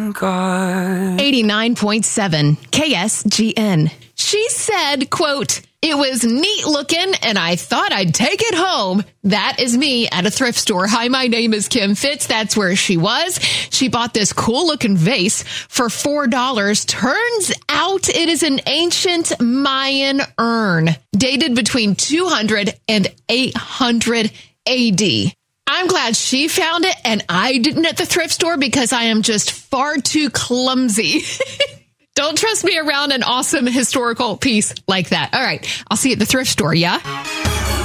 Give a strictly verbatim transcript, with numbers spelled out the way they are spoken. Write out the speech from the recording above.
God. eighty-nine point seven K S G N. She said, quote, "It was neat looking and I thought I'd take it home." That is me at a thrift store. Hi, my name is Kim Fitz. That's where she was. She bought this cool looking vase for four dollars. Turns out it is an ancient Mayan urn dated between two hundred and eight hundred A D. I'm glad she found it and I didn't at the thrift store because I am just far too clumsy. Don't trust me around an awesome historical piece like that. All right. I'll see you at the thrift store. Yeah.